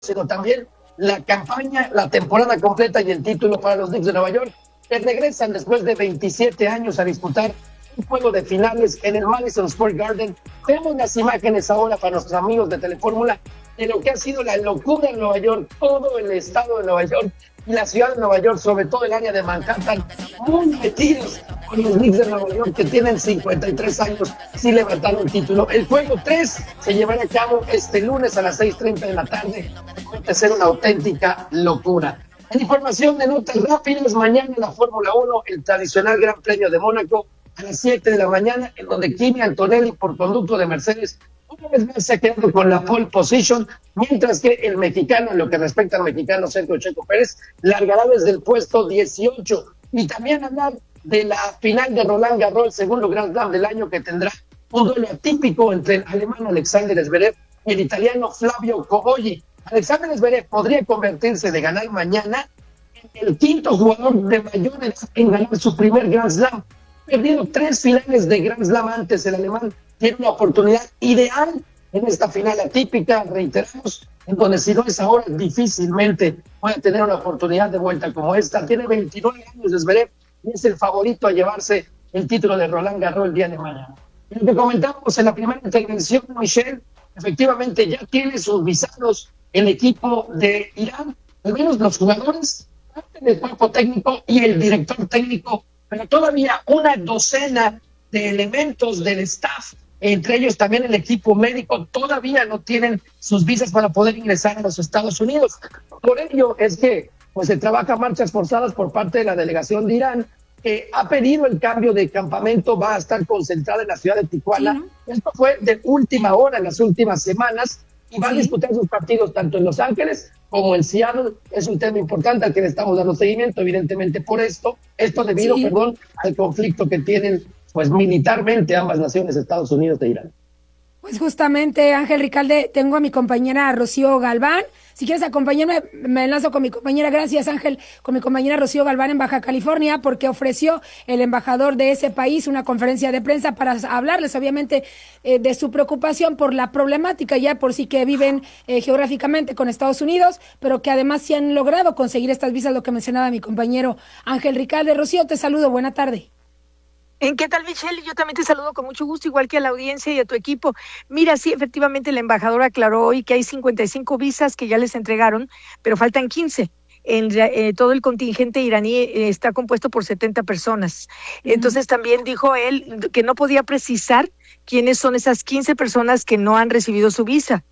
sino también la campaña, la temporada completa y el título para los Knicks de Nueva York, que regresan después de 27 años a disputar un juego de finales en el Madison Square Garden. Vemos las imágenes ahora para nuestros amigos de Telefórmula de lo que ha sido la locura en Nueva York, todo el estado de Nueva York y la ciudad de Nueva York, sobre todo el área de Manhattan, muy metidos con los Knicks de Nueva York, que tienen 53 años sin levantar un título. El juego 3 se llevará a cabo este lunes a las 6:30 de la tarde. Puede ser una auténtica locura. En información de notas rápidas, mañana la Fórmula 1, el tradicional Gran Premio de Mónaco, a las 7 de la mañana, en donde Kimi Antonelli, por conducto de Mercedes, una vez más se ha quedado con la pole position, mientras que el mexicano, en lo que respecta al mexicano Sergio Checo Pérez, largará desde el puesto 18. Y también hablar de la final de Roland Garros, el segundo Grand Slam del año, que tendrá un duelo atípico entre el alemán Alexander Zverev y el italiano Flavio Cobolli. Alexander Zverev podría convertirse de ganar mañana en el quinto jugador de mayor edad en ganar su primer Grand Slam. Perdiendo 3 finales de Grand Slam antes, el alemán tiene una oportunidad ideal en esta final atípica, reiteramos, en donde si no es ahora, difícilmente puede tener una oportunidad de vuelta como esta. Tiene 29 años de Zverev y es el favorito a llevarse el título de Roland Garros el día de mañana. Lo que comentamos en la primera intervención, Michelle, efectivamente ya tiene sus visados el equipo de Irán, al menos los jugadores, parte del cuerpo técnico y el director técnico, pero todavía una docena de elementos del staff, entre ellos también el equipo médico, todavía no tienen sus visas para poder ingresar a los Estados Unidos. Por ello es que pues se trabaja marchas forzadas por parte de la delegación de Irán, que ha pedido el cambio de campamento, va a estar concentrada en la ciudad de Tijuana. Sí. Esto fue de última hora, en las últimas semanas, y va a disputar sus partidos tanto en Los Ángeles como en Seattle. Es un tema importante al que le estamos dando seguimiento, evidentemente por esto debido, al conflicto que tienen pues militarmente ambas naciones, Estados Unidos e Irán. Pues justamente, Ángel Ricalde, tengo a mi compañera Rocío Galván. Si quieres acompañarme, me enlazo con mi compañera, gracias Ángel, con mi compañera Rocío Galván en Baja California, porque ofreció el embajador de ese país una conferencia de prensa para hablarles obviamente de su preocupación por la problemática ya por sí que viven geográficamente con Estados Unidos, pero que además sí han logrado conseguir estas visas, lo que mencionaba mi compañero Ángel Ricalde. Rocío, te saludo, buena tarde. ¿Qué tal, Michelle? Yo también te saludo con mucho gusto, igual que a la audiencia y a tu equipo. Mira, sí, efectivamente, el embajador aclaró hoy que hay 55 visas que ya les entregaron, pero faltan 15. Todo el contingente iraní está compuesto por 70 personas. Entonces también dijo él que no podía precisar quiénes son esas 15 personas que no han recibido su visa.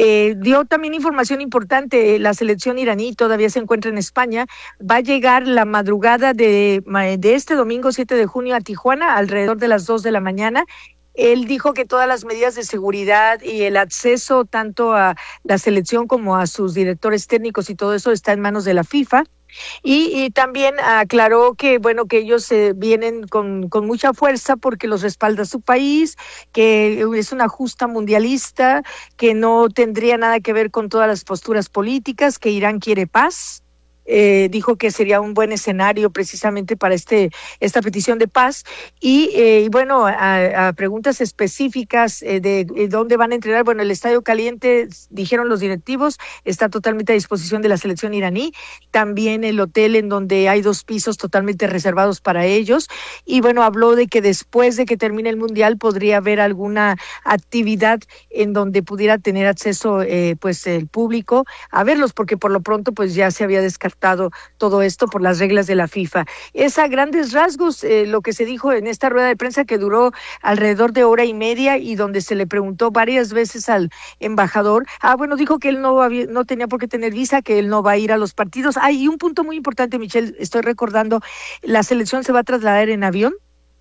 Dio también información importante. La selección iraní todavía se encuentra en España, va a llegar la madrugada de este domingo 7 de junio a Tijuana alrededor de las 2 de la mañana. Él dijo que todas las medidas de seguridad y el acceso tanto a la selección como a sus directores técnicos y todo eso está en manos de la FIFA. Y también aclaró que bueno, que ellos vienen con mucha fuerza porque los respalda su país, que es una justa mundialista, que no tendría nada que ver con todas las posturas políticas, que Irán quiere paz. Dijo que sería un buen escenario precisamente para esta petición de paz y bueno, a preguntas específicas de dónde van a entrenar. Bueno, el Estadio Caliente, dijeron los directivos, está totalmente a disposición de la selección iraní, también el hotel en donde hay 2 pisos totalmente reservados para ellos, y bueno, habló de que después de que termine el Mundial podría haber alguna actividad en donde pudiera tener acceso pues el público a verlos, porque por lo pronto pues ya se había descartado todo esto por las reglas de la FIFA. Es a grandes rasgos lo que se dijo en esta rueda de prensa, que duró alrededor de 1:30 y donde se le preguntó varias veces al embajador. Bueno, dijo que él no tenía por qué tener visa, que él no va a ir a los partidos. Y un punto muy importante, Michelle, estoy recordando, la selección se va a trasladar en avión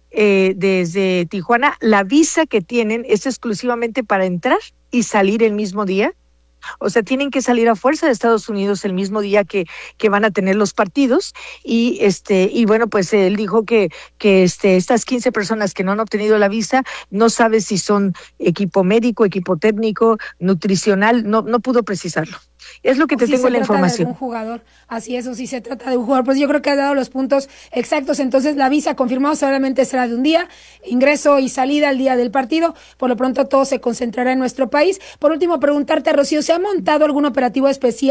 desde Tijuana. La visa que tienen es exclusivamente para entrar y salir el mismo día. O sea, tienen que salir a fuerza de Estados Unidos el mismo día que van a tener los partidos y bueno, pues él dijo que estas 15 personas que no han obtenido la visa, no sabe si son equipo médico, equipo técnico, nutricional, no pudo precisarlo. Es lo que te tengo la información. De un jugador, así es, o si se trata de un jugador, pues yo creo que ha dado los puntos exactos. Entonces la visa confirmado solamente será de un día, ingreso y salida al día del partido. Por lo pronto todo se concentrará en nuestro país. Por último, preguntarte, Rocío, ¿se ha montado algún operativo especial